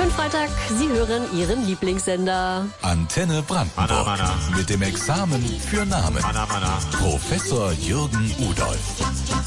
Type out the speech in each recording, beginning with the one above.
Schönen Freitag, Sie hören Ihren Lieblingssender. Antenne Brandenburg mit dem Examen für Namen. Professor Jürgen Udolf.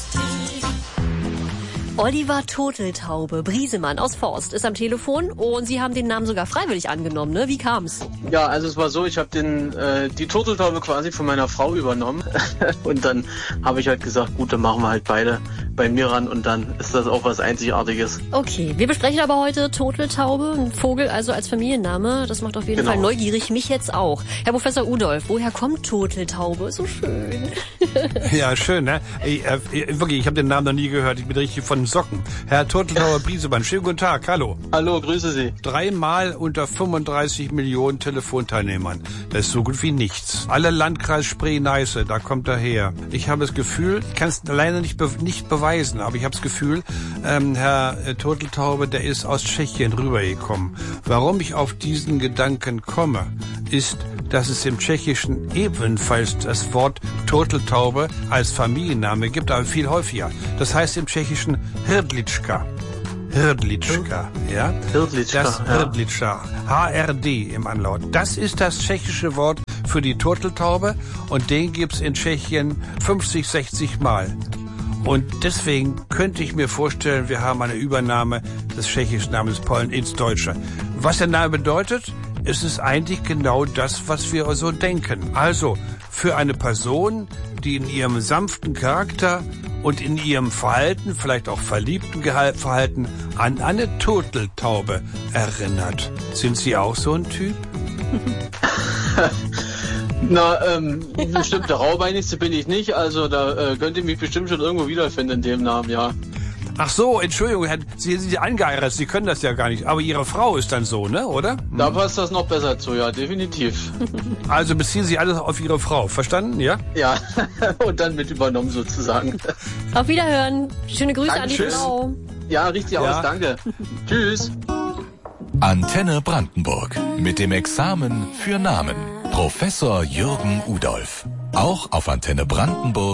Oliver Turteltaube Briesemann aus Forst ist am Telefon und Sie haben den Namen sogar freiwillig angenommen, ne? Wie kam's? Ja, also es war so, ich habe die Turteltaube quasi von meiner Frau übernommen und dann habe ich halt gesagt, gut, dann machen wir halt beide bei mir ran und dann ist das auch was Einzigartiges. Okay, wir besprechen aber heute Turteltaube, ein Vogel also als Familienname. Das macht auf jeden Fall neugierig, mich jetzt auch. Herr Professor Udolf, woher kommt Turteltaube? So schön. Ja, schön, ne? Wirklich, ich habe den Namen noch nie gehört. Ich bin richtig von den Socken. Herr Turteltaube Briesemann, schönen guten Tag, hallo. Hallo, grüße Sie. 3-mal unter 35 Millionen Telefonteilnehmern. Das ist so gut wie nichts. Alle Landkreis Spree-Neiße, da kommt er her. Ich habe das Gefühl, ich kann es leider nicht beweisen, aber ich habe das Gefühl, Herr Turteltaube, der ist aus Tschechien rübergekommen. Warum ich auf diesen Gedanken komme, ist, dass es im Tschechischen ebenfalls das Wort Turteltaube als Familienname gibt, aber viel häufiger. Das heißt im Tschechischen Hrdlička. Hrdlička, ja? Hrdlička, das Hrdlička. HRD im Anlaut. Das ist das tschechische Wort für die Turteltaube und den gibt's in Tschechien 50, 60 Mal. Und deswegen könnte ich mir vorstellen, wir haben eine Übernahme des tschechischen Namens Pollen ins Deutsche. Was der Name bedeutet? Es ist eigentlich genau das, was wir so denken. Also für eine Person, die in ihrem sanften Charakter und in ihrem Verhalten, vielleicht auch verliebten Verhalten, an eine Turteltaube erinnert. Sind Sie auch so ein Typ? Na, bestimmt der Raubeinigste bin ich nicht, also da könnt ihr mich bestimmt schon irgendwo wiederfinden in dem Namen, ja. Ach so, Entschuldigung, Sie sind angeheiratet, Sie können das ja gar nicht, aber Ihre Frau ist dann so, ne, oder? Da passt das noch besser zu, ja, definitiv. Also beziehen Sie alles auf Ihre Frau, verstanden, ja? Ja, und dann mit übernommen sozusagen. Auf Wiederhören. Schöne Grüße Danke, an die tschüss. Frau. Ja, richtig aus, danke. Tschüss. Antenne Brandenburg mit dem Examen für Namen. Professor Jürgen Udolf. Auch auf Antenne Brandenburg.